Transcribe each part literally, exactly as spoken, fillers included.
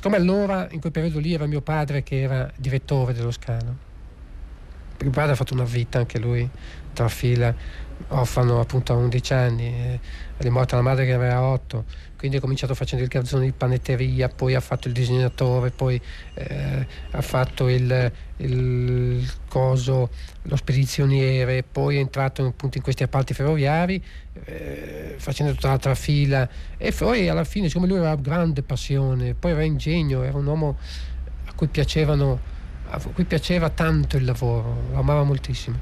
siccome allora in quel periodo lì era mio padre che era direttore dello Scalo, perché mio padre ha fatto una vita anche lui trafila, orfano appunto a undici anni, eh, è morta la madre che aveva otto, quindi ha cominciato facendo il garzone di panetteria, poi ha fatto il disegnatore, poi eh, ha fatto il, il coso, lo spedizioniere, poi è entrato appunto in questi appalti ferroviari, eh, facendo tutta la trafila, e poi alla fine, siccome lui aveva grande passione, poi aveva ingegno, era un uomo a cui piacevano, a cui piaceva tanto il lavoro, lo amava moltissimo,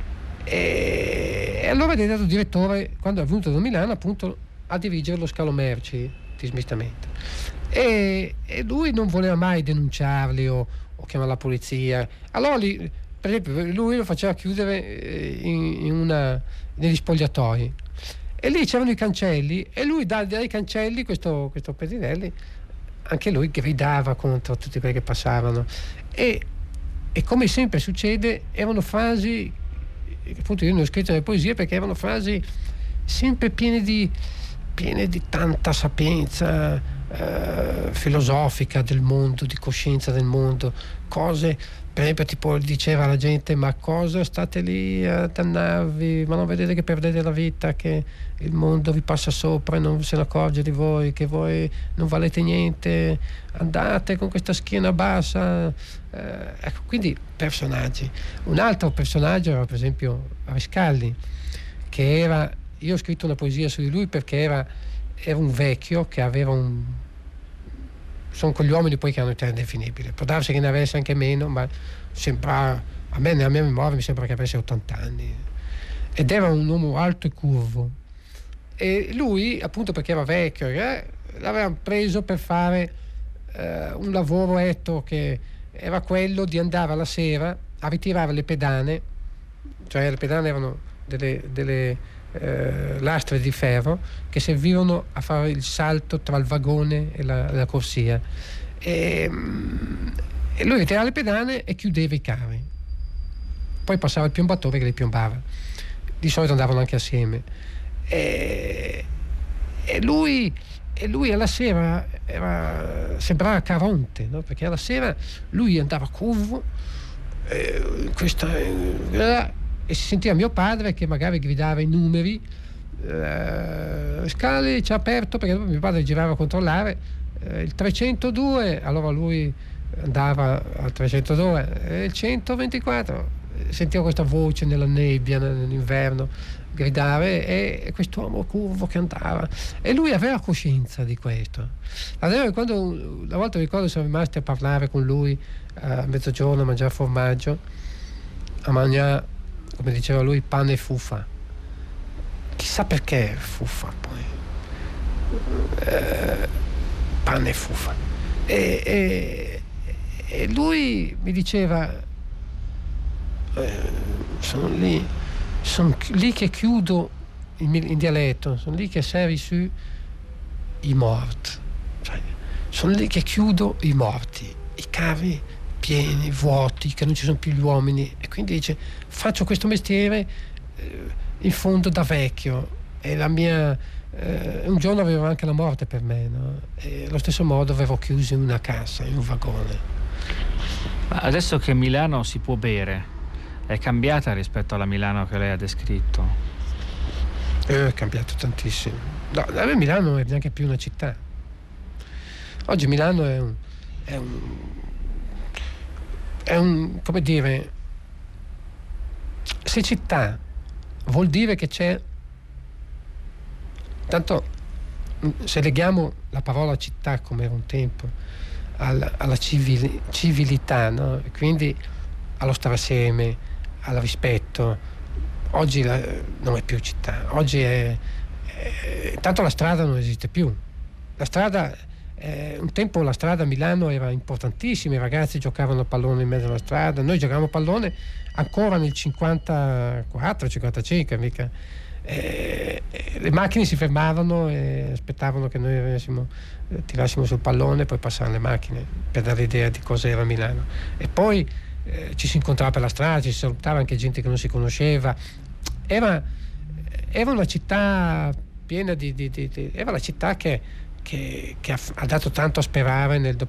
e, e allora è diventato direttore quando è venuto da Milano appunto a dirigere lo scalo merci di smistamento, e, e lui non voleva mai denunciarli o, o chiamare la polizia. Allora li, per esempio lui lo faceva chiudere in, in una, negli spogliatoi, e lì c'erano i cancelli, e lui dai, dai cancelli questo, questo Pedinelli anche lui gridava contro tutti quelli che passavano, e, e come sempre succede erano frasi, appunto io ne ho scritto nelle poesie perché erano frasi sempre piene di piene di tanta sapienza eh, filosofica del mondo, di coscienza del mondo, cose, per esempio tipo diceva alla gente: ma cosa state lì a dannarvi, ma non vedete che perdete la vita, che il mondo vi passa sopra e non se ne accorge di voi, che voi non valete niente, andate con questa schiena bassa, eh, ecco, quindi personaggi. Un altro personaggio era per esempio Riscaldi, che era, io ho scritto una poesia su di lui perché era, era un vecchio che aveva un, sono quegli uomini poi che hanno età indefinibile, può darsi che ne avesse anche meno, ma sembra, a me nella mia memoria mi sembra che avesse ottanta anni, ed era un uomo alto e curvo, e lui appunto perché era vecchio eh, l'avevano preso per fare eh, un lavoretto che era quello di andare alla sera a ritirare le pedane, cioè le pedane erano delle, delle Eh, lastre di ferro che servivano a fare il salto tra il vagone e la, la corsia, e, e lui ritirava le pedane e chiudeva i cavi, poi passava il piombatore che li piombava, di solito andavano anche assieme, e, e lui e lui alla sera era, sembrava Caronte, no? Perché alla sera lui andava curvo eh, questa eh, e si sentiva mio padre che magari gridava i numeri, eh, Scali ci ha aperto, perché mio padre girava a controllare eh, il trecentodue, allora lui andava al trecentodue, eh, il centoventiquattro, sentivo questa voce nella nebbia nell'inverno gridare, e, e quest'uomo curvo che andava, e lui aveva coscienza di questo. Allora, quando una volta ricordo siamo rimasti a parlare con lui a mezzogiorno, a mangiare formaggio, a mangiare, come diceva lui, pane e fuffa, chissà perché fuffa poi eh, pane e fuffa, e, e, e lui mi diceva eh, sono lì sono lì che chiudo in, in dialetto, sono lì che servi su i morti, cioè, sono lì che chiudo i morti, i cavi pieni, vuoti, che non ci sono più gli uomini, e quindi dice faccio questo mestiere eh, in fondo da vecchio, e la mia eh, un giorno avevo anche la morte per me, no? E allo stesso modo avevo chiuso in una cassa, in un vagone. Ma adesso che Milano si può bere, è cambiata rispetto alla Milano che lei ha descritto? Eh, è cambiato tantissimo. No, a me Milano non è neanche più una città. Oggi Milano è un è un è un, come dire, se città vuol dire che c'è, tanto se leghiamo la parola città, come era un tempo, alla, alla civili, civiltà, no? Quindi allo stare assieme, al rispetto, oggi la, non è più città, oggi è, è tanto la strada non esiste più. La strada Eh, un tempo la strada a Milano era importantissima, i ragazzi giocavano a pallone in mezzo alla strada, noi giocavamo a pallone ancora nel cinquantaquattro cinquantacinque mica. Eh, eh, le macchine si fermavano e aspettavano che noi avessimo, eh, tirassimo sul pallone, poi passavano le macchine per dare l'idea di cosa era Milano, e poi eh, ci si incontrava per la strada, ci si salutava anche gente che non si conosceva, era, era una città piena di, di, di, di era la città che Che, che ha, ha dato tanto a sperare nel